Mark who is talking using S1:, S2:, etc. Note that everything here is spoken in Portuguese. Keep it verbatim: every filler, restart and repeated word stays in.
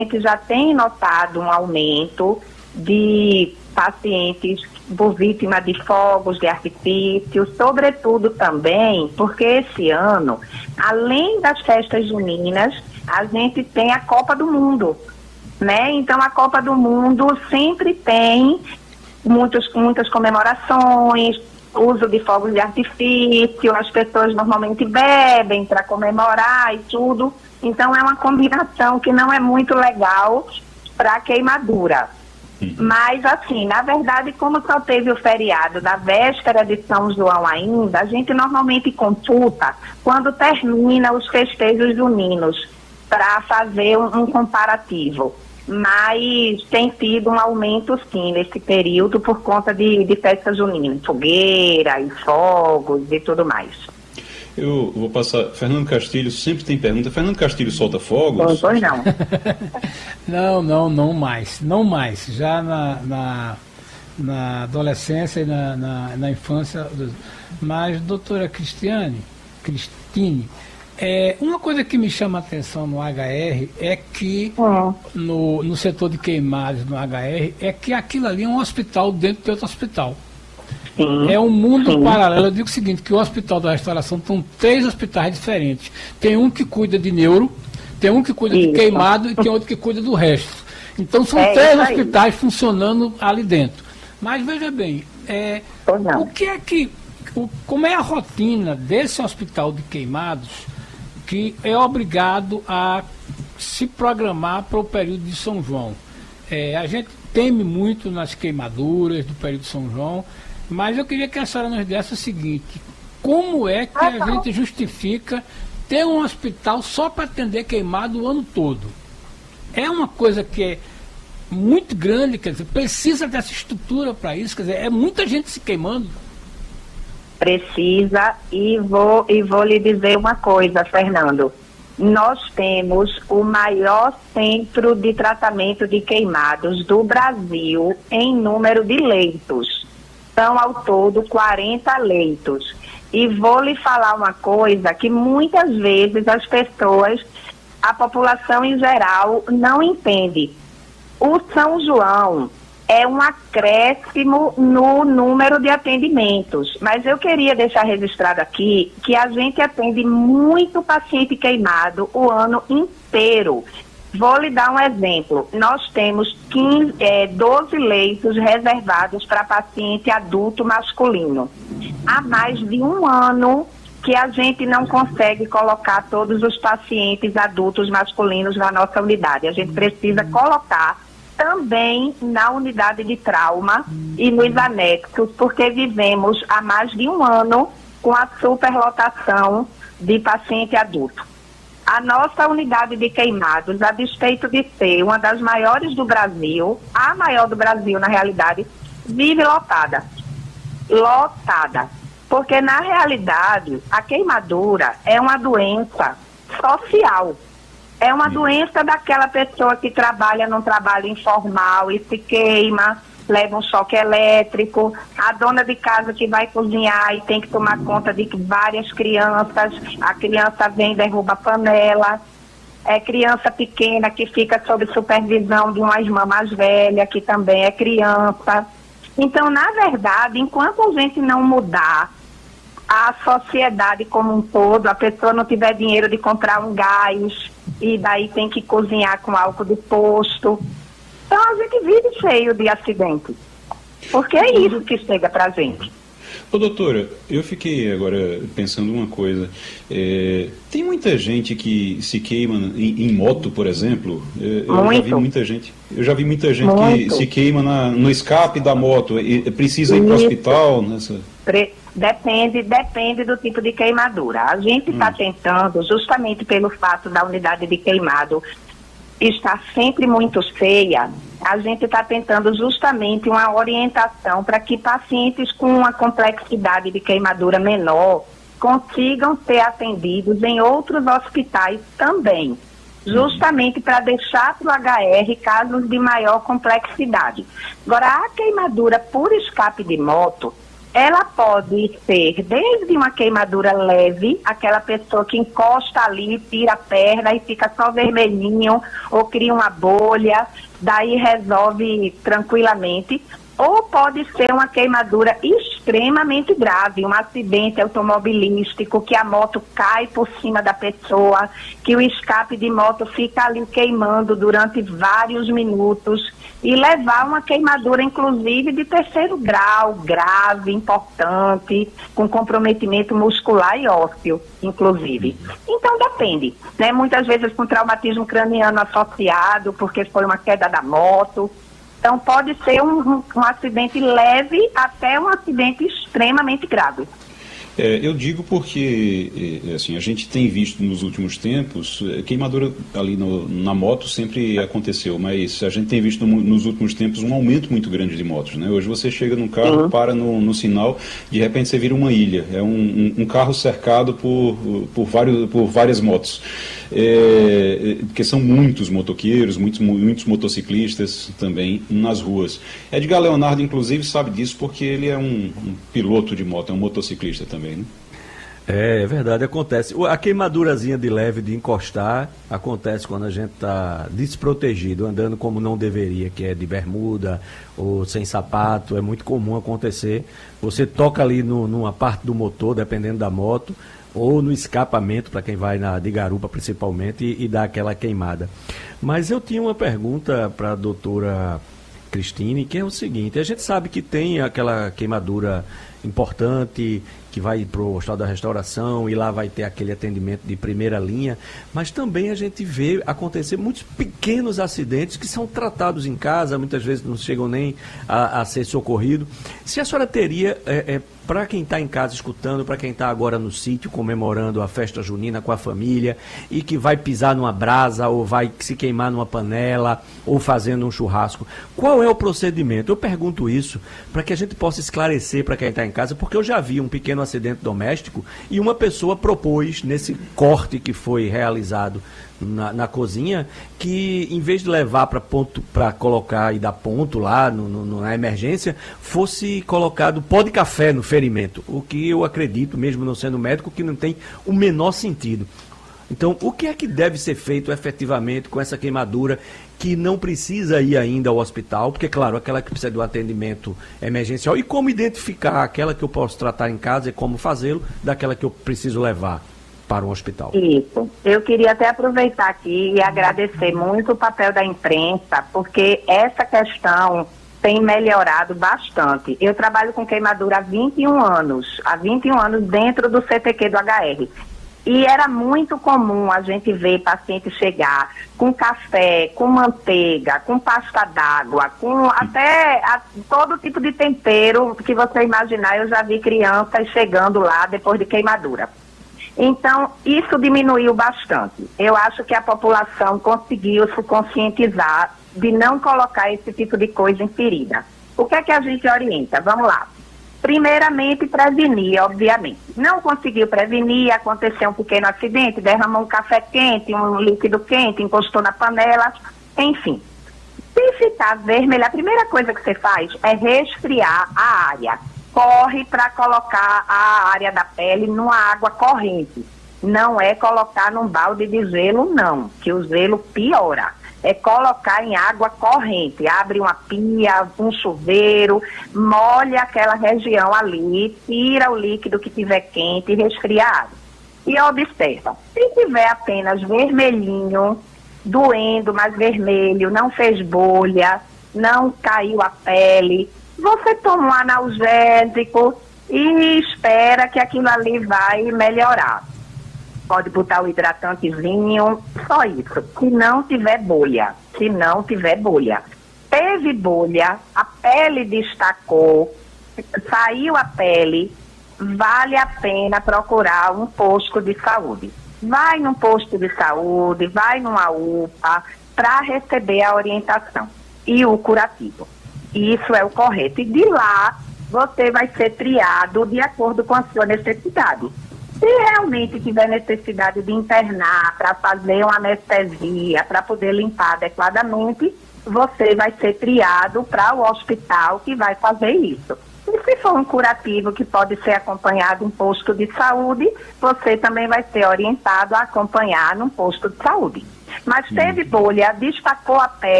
S1: gente já tem notado um aumento de pacientes por vítima de fogos de artifício, sobretudo também porque esse ano, além das festas juninas, a gente tem a Copa do Mundo, né? Então a Copa do Mundo sempre tem muitos, muitas comemorações, uso de fogos de artifício, as pessoas normalmente bebem para comemorar e tudo, então é uma combinação que não é muito legal para queimadura. Mas, assim, na verdade, como só teve o feriado da véspera de São João ainda, a gente normalmente consulta quando termina os festejos juninos para fazer um, um comparativo. Mas tem tido um aumento, sim, nesse período por conta de, de festas juninas, fogueira e fogos e tudo mais.
S2: Eu vou passar. Fernando Castilho sempre tem pergunta. Fernando Castilho solta fogos?
S1: Pois não.
S3: Não, não, não mais. Não mais. Já na, na, na adolescência e na, na, na infância. Mas, doutora Cristiane, Cristine, é, uma coisa que me chama a atenção no H R é que,
S1: Hum.
S3: no, no setor de queimados no H R, é que aquilo ali é um hospital dentro de outro hospital.
S1: Sim,
S3: É um mundo
S1: sim.
S3: paralelo. Eu digo o seguinte, que o Hospital da Restauração são três hospitais diferentes. Tem um que cuida de neuro, tem um que cuida
S1: Isso.
S3: de queimado e tem outro que cuida do resto. Então são
S1: É
S3: três
S1: isso aí.
S3: hospitais funcionando ali dentro. Mas veja bem, é,
S1: Pois não.
S3: o que é que, o, como é a rotina desse hospital de queimados que é obrigado a se programar para o período de São João? É, a gente teme muito nas queimaduras do período de São João, mas eu queria que a senhora nos desse o seguinte: como é que a gente justifica ter um hospital só para atender queimado o ano todo? É uma coisa que é muito grande, quer dizer, precisa dessa estrutura para isso, quer dizer, é muita gente se queimando.
S1: Precisa, e vou, e vou lhe dizer uma coisa, Fernando. Nós temos o maior centro de tratamento de queimados do Brasil em número de leitos. São ao todo quarenta leitos. E vou lhe falar uma coisa que muitas vezes as pessoas, a população em geral, não entende. O São João é um acréscimo no número de atendimentos, mas eu queria deixar registrado aqui que a gente atende muito paciente queimado o ano inteiro. Vou lhe dar um exemplo. Nós temos quinze, é, doze leitos reservados para paciente adulto masculino. Há mais de um ano que a gente não consegue colocar todos os pacientes adultos masculinos na nossa unidade. A gente precisa colocar também na unidade de trauma e nos anexos, porque vivemos há mais de um ano com a superlotação de paciente adulto. A nossa unidade de queimados, a despeito de ser uma das maiores do Brasil, a maior do Brasil na realidade, vive lotada. Lotada. Porque na realidade a queimadura é uma doença social. É uma doença daquela pessoa que trabalha num trabalho informal e se queima, leva um choque elétrico, a dona de casa que vai cozinhar e tem que tomar conta de várias crianças, a criança vem e derruba a panela, é criança pequena que fica sob supervisão de uma irmã mais velha, que também é criança. Então, na verdade, enquanto a gente não mudar a sociedade como um todo, a pessoa não tiver dinheiro de comprar um gás e daí tem que cozinhar com álcool de posto. Então a gente vive cheio de acidentes. Porque é isso que chega pra gente.
S2: Ô doutora, eu fiquei agora pensando uma coisa. É, tem muita gente que se queima em, em moto, por exemplo. É, eu
S1: Muito.
S2: já vi muita gente. Eu já vi muita gente
S1: Muito.
S2: que se queima na, no escape da moto. E precisa ir para o
S1: Isso.
S2: hospital nessa.
S1: Pre- Depende, depende do tipo de queimadura. A gente está
S2: Hum.
S1: tentando, justamente pelo fato da unidade de queimado estar sempre muito cheia, a gente está tentando justamente uma orientação para que pacientes com uma complexidade de queimadura menor consigam ser atendidos em outros hospitais também, justamente para deixar para o H R casos de maior complexidade. Agora, a queimadura por escape de moto, ela pode ser desde uma queimadura leve, aquela pessoa que encosta ali, tira a perna e fica só vermelhinho, ou cria uma bolha, daí resolve tranquilamente, ou pode ser uma queimadura extremamente grave, um acidente automobilístico, que a moto cai por cima da pessoa, que o escape de moto fica ali queimando durante vários minutos e levar uma queimadura, inclusive, de terceiro grau, grave, importante, com comprometimento muscular e ósseo, inclusive. Então, depende, né? Muitas vezes com traumatismo craniano associado, porque foi uma queda da moto. Então, pode ser um, um, um acidente leve até um acidente extremamente grave.
S2: É, eu digo porque, assim, a gente tem visto nos últimos tempos, queimadura ali no, na moto sempre aconteceu, mas a gente tem visto no, nos últimos tempos um aumento muito grande de motos, né? Hoje você chega num carro, uhum. para no, no sinal, de repente você vira uma ilha, é um, um, um carro cercado por, por, vários, por várias motos. É, porque são muitos motoqueiros, muitos, muitos motociclistas também nas ruas. Edgar Leonardo, inclusive, sabe disso porque ele é um, um piloto de moto, é um motociclista também, né?
S4: É, é verdade, acontece. A queimadurazinha de leve de encostar acontece quando a gente está desprotegido, andando como não deveria, que é de bermuda ou sem sapato, é muito comum acontecer. Você toca ali no, numa parte do motor, dependendo da moto, ou no escapamento, para quem vai na de garupa principalmente, e, e dá aquela queimada. Mas eu tinha uma pergunta para a doutora Cristine, que é o seguinte: a gente sabe que tem aquela queimadura importante, que vai para o Hospital da Restauração e lá vai ter aquele atendimento de primeira linha, mas também a gente vê acontecer muitos pequenos acidentes que são tratados em casa, muitas vezes não chegam nem a, a ser socorrido. Se a senhora teria, é, é, para quem está em casa escutando, para quem está agora no sítio comemorando a festa junina com a família e que vai pisar numa brasa ou vai se queimar numa panela ou fazendo um churrasco, qual é o procedimento? Eu pergunto isso para que a gente possa esclarecer para quem está em casa, porque eu já vi um pequeno acidente doméstico e uma pessoa propôs, nesse corte que foi realizado na, na cozinha, que em vez de levar para ponto, para colocar e dar ponto lá no, no, na emergência, fosse colocado pó de café no ferimento, o que eu acredito, mesmo não sendo médico, que não tem o menor sentido. Então, o que é que deve ser feito efetivamente com essa queimadura que não precisa ir ainda ao hospital? Porque, claro, aquela que precisa do atendimento emergencial. E como identificar aquela que eu posso tratar em casa e como fazê-lo daquela que eu preciso levar para um hospital?
S1: Isso. Eu queria até aproveitar aqui e agradecer muito o papel da imprensa, porque essa questão tem melhorado bastante. Eu trabalho com queimadura há vinte e um anos, há vinte e um anos dentro do C T Q do H R. E era muito comum a gente ver paciente chegar com café, com manteiga, com pasta d'água, com até a, todo tipo de tempero que você imaginar. Eu já vi crianças chegando lá depois de queimadura. Então, isso diminuiu bastante. Eu acho que a população conseguiu se conscientizar de não colocar esse tipo de coisa em ferida. O que é que a gente orienta? Vamos lá. Primeiramente, prevenir, obviamente. Não conseguiu prevenir, aconteceu um pequeno acidente, derramou um café quente, um líquido quente, encostou na panela, enfim. Se ficar vermelho, a primeira coisa que você faz é resfriar a área. Corre para colocar a área da pele numa água corrente. Não é colocar num balde de gelo, não, que o gelo piora. É colocar em água corrente, abre uma pia, um chuveiro, molha aquela região ali, tira o líquido que tiver quente e resfria a água. E observa, se tiver apenas vermelhinho, doendo, mas vermelho, não fez bolha, não caiu a pele, você toma um analgésico e espera que aquilo ali vai melhorar. Pode botar o hidratantezinho, só isso. Se não tiver bolha, se não tiver bolha. Teve bolha, a pele destacou, saiu a pele, vale a pena procurar um posto de saúde. Vai num posto de saúde, vai numa U P A, para receber a orientação e o curativo. Isso é o correto. E de lá, você vai ser triado de acordo com a sua necessidade. Se realmente tiver necessidade de internar para fazer uma anestesia, para poder limpar adequadamente, você vai ser triado para o hospital que vai fazer isso. E se for um curativo que pode ser acompanhado em posto de saúde, você também vai ser orientado a acompanhar num posto de saúde. Mas teve bolha, destacou a pele,